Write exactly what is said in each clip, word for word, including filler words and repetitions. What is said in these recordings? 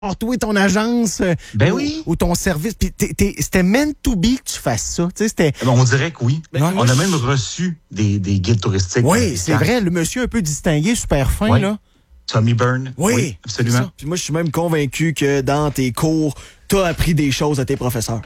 toi et ton agence euh, Ben ou, oui. ou ton service. Puis t'es, t'es, c'était meant to be que tu fasses ça. Tu sais, c'était. Ben, on dirait que oui. Ben, on a même reçu des, des guides touristiques. Oui, c'est vrai. Le monsieur un peu distingué, super fin, oui. là. Tommy Byrne. Oui, oui absolument. Puis moi, je suis même convaincu que dans tes cours, t'as appris des choses à tes professeurs.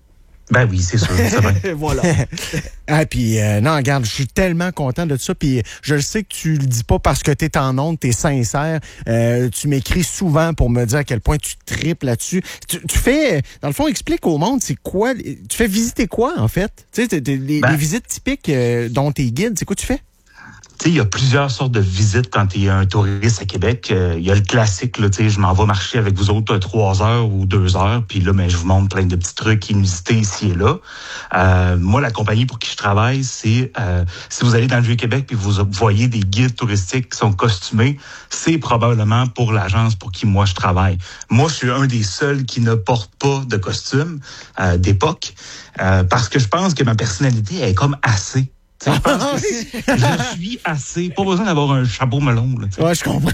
Ben oui, c'est sûr. C'est vrai. Voilà. Ah, puis euh, non, regarde, je suis tellement content de ça. Puis je le sais que tu le dis pas parce que t'es en ondes, t'es sincère. Euh, tu m'écris souvent pour me dire à quel point tu tripes là-dessus. Tu, tu fais, dans le fond, explique au monde, c'est quoi, tu fais visiter quoi, en fait? Tu sais, t'es, t'es, les, ben, les visites typiques euh, dont t'es guide, c'est quoi tu fais? Tu sais, il y a plusieurs sortes de visites quand tu es un touriste à Québec. Il euh, y a le classique, là, tu sais, je m'en vais marcher avec vous autres trois heures ou deux heures, puis là, ben, je vous montre plein de petits trucs inusités ici et là. Euh, moi, la compagnie pour qui je travaille, c'est euh, si vous allez dans le Vieux-Québec puis vous voyez des guides touristiques qui sont costumés, c'est probablement pour l'agence pour qui moi je travaille. Moi, je suis un des seuls qui ne porte pas de costume euh, d'époque euh, parce que je pense que ma personnalité elle est comme assez. Je pense que je suis assez. Pas besoin d'avoir un chapeau melon. Là, ouais, je comprends.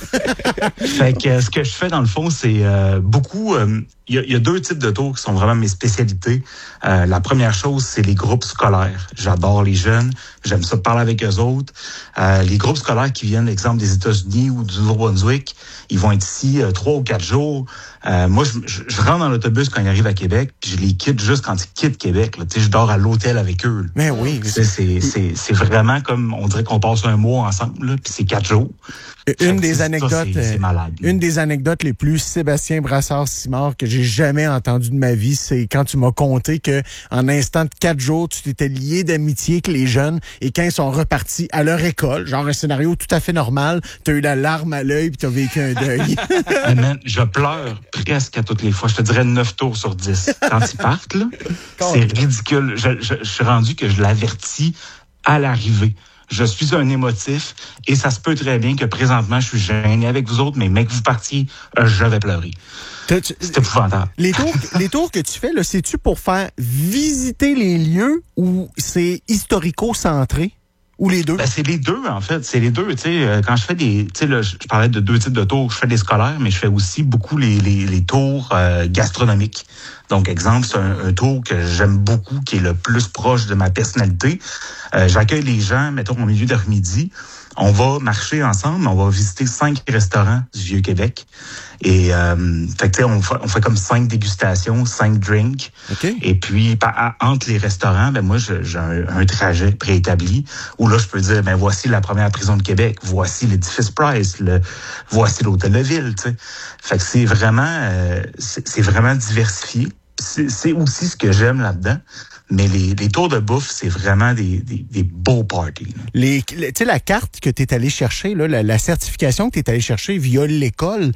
Fait que euh, ce que je fais dans le fond, c'est euh, beaucoup. Il euh, y, y a deux types de tours qui sont vraiment mes spécialités. Euh, la première chose, c'est les groupes scolaires. J'adore les jeunes. J'aime ça parler avec eux autres. Euh, les groupes scolaires qui viennent, exemple, des États-Unis ou du Nouveau-Brunswick, ils vont être ici euh, trois ou quatre jours. Euh, moi, je, je, je rentre dans l'autobus quand ils arrivent à Québec, puis je les quitte juste quand ils quittent Québec. Là. Tu sais, je dors à l'hôtel avec eux. Là. Mais oui. C'est, c'est, c'est, c'est vraiment comme, on dirait qu'on passe un mois ensemble, là, puis c'est quatre jours. Une des c'est, anecdotes, ça, c'est, c'est malade, une des anecdotes les plus Sébastien Brassard-Simard que j'ai jamais entendu de ma vie, c'est quand tu m'as conté que en instant de quatre jours, tu t'étais lié d'amitié avec les jeunes et quand ils sont repartis à leur école, genre un scénario tout à fait normal, t'as eu la larme à l'œil puis t'as vécu un deuil. Man, je pleure presque à toutes les fois. Je te dirais neuf tours sur dix. Quand ils partent, là, c'est ridicule. Je, je, je suis rendu que je l'avertis à l'arrivée. Je suis un émotif et ça se peut très bien que présentement, je suis gêné avec vous autres, mais mec, vous partiez, je vais pleurer. C'est épouvantable. Les tours, les tours que tu fais, là, c'est-tu pour faire visiter les lieux ou c'est historico-centré? Ou les deux? Ben, c'est les deux, en fait. C'est les deux. Tu sais, quand je fais des... Tu sais, là, je parlais de deux types de tours. Je fais des scolaires, mais je fais aussi beaucoup les, les, les tours euh, gastronomiques. Donc, exemple, c'est un, un tour que j'aime beaucoup, qui est le plus proche de ma personnalité. Euh, j'accueille les gens, mettons, au milieu d'après-midi. On va marcher ensemble, on va visiter cinq restaurants du Vieux-Québec. Et euh, fait que, on fait, on fait comme cinq dégustations, cinq drinks. Okay. Et puis, par, entre les restaurants, ben moi, j'ai, j'ai un, un trajet préétabli où là, je peux dire, ben voici la première prison de Québec, voici l'édifice Price, le, voici l'hôtel de ville. Tu sais. Fait que c'est vraiment, euh, c'est, c'est vraiment diversifié. C'est, c'est aussi ce que j'aime là-dedans. Mais les, les tours de bouffe, c'est vraiment des, des, des beaux parties. Les, tu sais, la carte que tu es allé chercher, là, la, la certification que tu es allé chercher via l'école,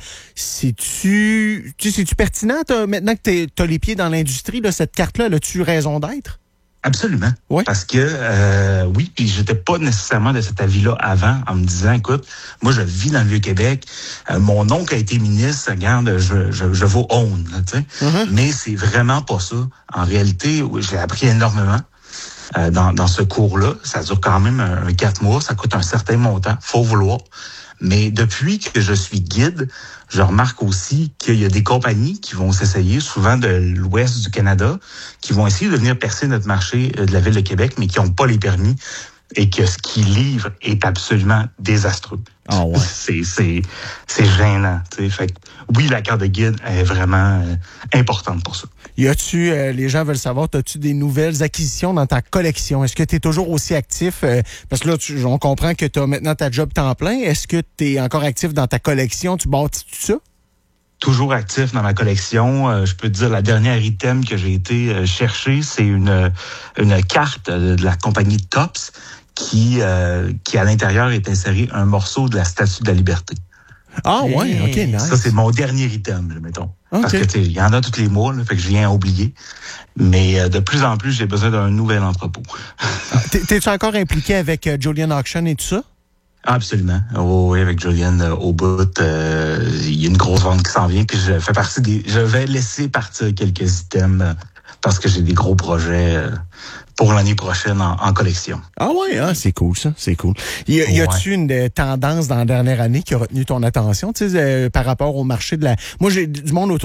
c'est-tu, tu sais, c'est-tu pertinent t'as, maintenant que tu as les pieds dans l'industrie, là, cette carte-là, as-tu raison d'être? Absolument. Ouais. Parce que, euh, oui, puis j'étais pas nécessairement de cet avis-là avant, en me disant, écoute, moi, je vis dans le Vieux-Québec, euh, mon oncle a été ministre, regarde, je, je, je vaux own, tu sais. Mm-hmm. Mais c'est vraiment pas ça. En réalité, j'ai appris énormément euh, dans, dans ce cours-là. Ça dure quand même un, un quatre mois, ça coûte un certain montant, faut vouloir. Mais depuis que je suis guide, je remarque aussi qu'il y a des compagnies qui vont s'essayer, souvent de l'ouest du Canada, qui vont essayer de venir percer notre marché de la ville de Québec, mais qui n'ont pas les permis et que ce qu'ils livrent est absolument désastreux. Ah ouais. C'est, c'est, c'est gênant. T'sais. Fait que, oui, la carte de guide est vraiment euh, importante pour ça. Y a-tu, euh, les gens veulent savoir, as-tu des nouvelles acquisitions dans ta collection? Est-ce que tu es toujours aussi actif? Euh, parce que là, tu, on comprend que tu as maintenant ta job temps plein. Est-ce que tu es encore actif dans ta collection? Tu bâtis tout ça? Toujours actif dans ma collection. Euh, je peux te dire, la dernière item que j'ai été euh, chercher, c'est une, une carte de la compagnie Tops qui, euh, qui à l'intérieur est inséré un morceau de la Statue de la Liberté. Ah ouais, hey. OK, nice. Ça, c'est mon dernier item, mettons. Okay. Parce que, tu sais, il y en a tous les mois, là, fait que je viens à oublier. Mais euh, de plus en plus, j'ai besoin d'un nouvel entrepôt. T'es, t'es-tu encore impliqué avec euh, Julian Auction et tout ça? Absolument. Oh, oui, avec Julian euh, au bout, euh, il y a une grosse vente qui s'en vient. Puis je fais partie des. Je vais laisser partir quelques items euh, parce que j'ai des gros projets euh, pour l'année prochaine en, en collection. Ah ouais, hein, c'est cool ça, c'est cool. Y, y a-tu ouais. une euh, tendance dans la dernière année qui a retenu ton attention, tu sais, euh, par rapport au marché de la... Moi, j'ai du monde autour